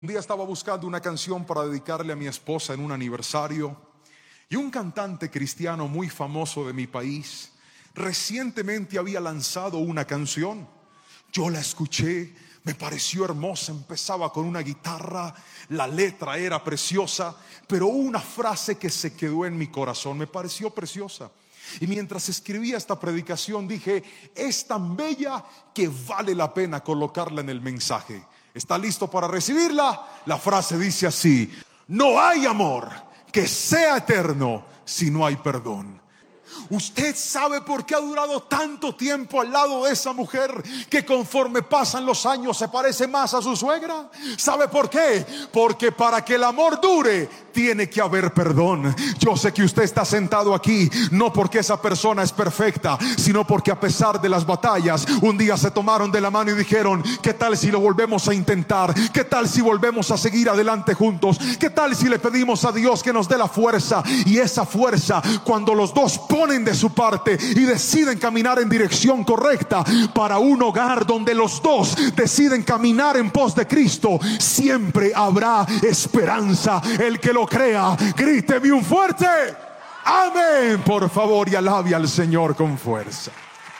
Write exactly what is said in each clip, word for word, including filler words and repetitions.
Un día estaba buscando una canción para dedicarle a mi esposa en un aniversario, y un cantante cristiano muy famoso de mi país recientemente había lanzado una canción. Yo la escuché, me pareció hermosa, empezaba con una guitarra, la letra era preciosa, pero una frase que se quedó en mi corazón, me pareció preciosa. Y mientras escribía esta predicación dije, es tan bella que vale la pena colocarla en el mensaje. ¿Está listo para recibirla? La frase dice así: no hay amor que sea eterno si no hay perdón. ¿Usted sabe por qué ha durado tanto tiempo al lado de esa mujer que conforme pasan los años se parece más a su suegra? ¿Sabe por qué? Porque para que el amor dure tiene que haber perdón. Yo sé que usted está sentado aquí no porque esa persona es perfecta, sino porque a pesar de las batallas un día se tomaron de la mano y dijeron: ¿qué tal si lo volvemos a intentar? ¿Qué tal si volvemos a seguir adelante juntos? ¿Qué tal si le pedimos a Dios que nos dé la fuerza? Y esa fuerza, cuando los dos ponen de su parte y deciden caminar en dirección correcta para un hogar donde los dos deciden caminar en pos de Cristo, siempre habrá esperanza. El que lo crea, gríteme un fuerte amén, por favor, y alabe al Señor con fuerza.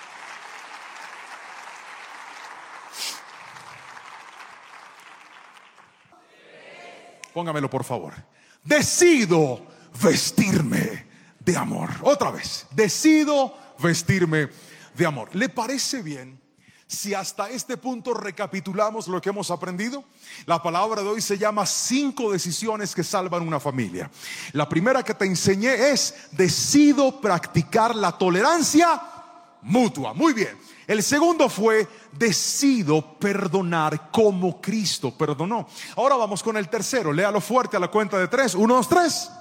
Póngamelo, por favor. Decido vestirme de amor. Otra vez, decido vestirme de amor. ¿Le parece bien si hasta este punto recapitulamos lo que hemos aprendido? La palabra de hoy se llama cinco decisiones que salvan una familia. La primera que te enseñé es: decido practicar la tolerancia mutua. Muy bien. El segundo fue: decido perdonar como Cristo perdonó. Ahora vamos con el tercero. Léalo fuerte a la cuenta de tres. Uno, dos, tres.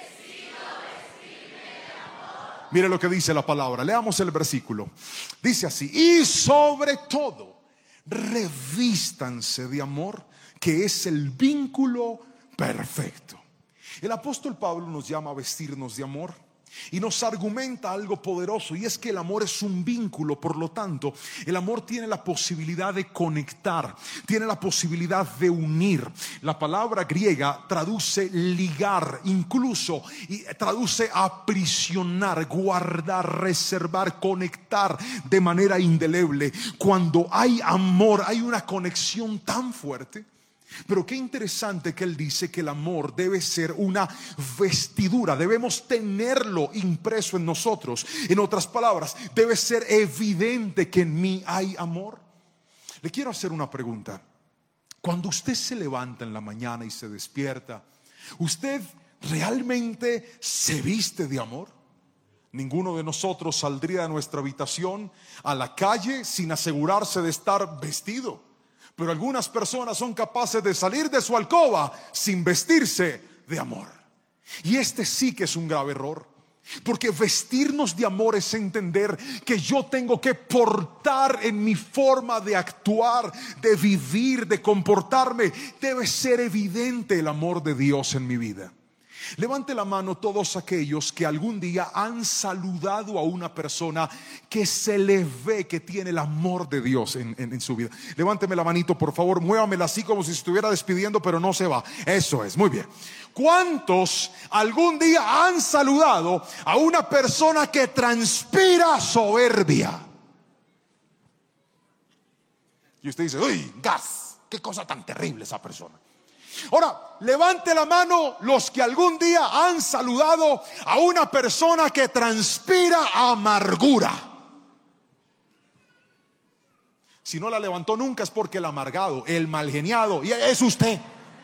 Mire lo que dice la palabra. Leamos el versículo. Dice así: y sobre todo revístanse de amor, que es el vínculo perfecto. El apóstol Pablo nos llama a vestirnos de amor y nos argumenta algo poderoso, y es que el amor es un vínculo. Por lo tanto, el amor tiene la posibilidad de conectar, tiene la posibilidad de unir. La palabra griega traduce ligar, incluso y traduce aprisionar, guardar, reservar, conectar de manera indeleble. Cuando hay amor, hay una conexión tan fuerte. Pero qué interesante que él dice que el amor debe ser una vestidura, debemos tenerlo impreso en nosotros. En otras palabras, debe ser evidente que en mí hay amor. Le quiero hacer una pregunta. Cuando usted se levanta en la mañana y se despierta, ¿usted realmente se viste de amor? Ninguno de nosotros saldría de nuestra habitación a la calle sin asegurarse de estar vestido. Pero algunas personas son capaces de salir de su alcoba sin vestirse de amor. Y este sí que es un grave error, porque vestirnos de amor es entender que yo tengo que portar en mi forma de actuar, de vivir, de comportarme. Debe ser evidente el amor de Dios en mi vida. Levante la mano todos aquellos que algún día han saludado a una persona que se le ve que tiene el amor de Dios en, en, en su vida. Levánteme la manito, por favor, muévamela así como si se estuviera despidiendo, pero no se va. Eso es, muy bien. ¿Cuántos algún día han saludado a una persona que transpira soberbia? Y usted dice: uy, gas, qué cosa tan terrible esa persona. Ahora, levante la mano los que algún día han saludado a una persona que transpira amargura. Si no la levantó nunca es porque el amargado, el malgeniado, y es usted.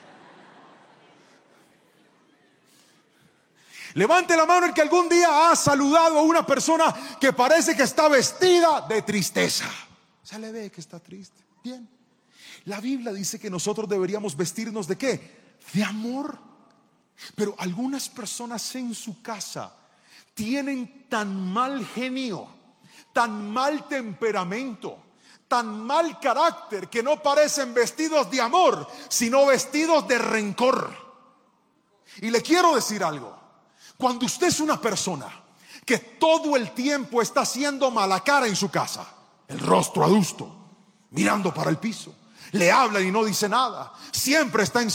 Levante la mano el que algún día ha saludado a una persona que parece que está vestida de tristeza. Se le ve que está triste. Bien. La Biblia dice que nosotros deberíamos vestirnos ¿de qué? De amor. Pero algunas personas en su casa tienen tan mal genio, tan mal temperamento, tan mal carácter, que no parecen vestidos de amor, sino vestidos de rencor. Y le quiero decir algo: cuando usted es una persona que todo el tiempo está haciendo mala cara en su casa, el rostro adusto, mirando para el piso, Le hablan y no dice nada. Siempre está en